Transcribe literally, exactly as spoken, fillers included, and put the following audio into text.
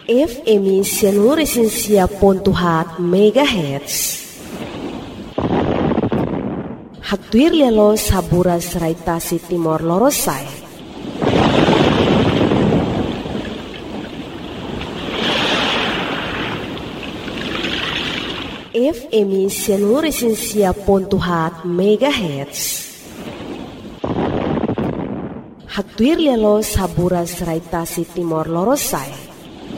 F M Sianuresinsia Pontuhat Megahertz. Hatuir lelo saburas raitasi Timor Lorosai. F M Sianuresinsia Pontuhat Megahertz. Hatuir lelo saburas raitasi Timor Lorosai.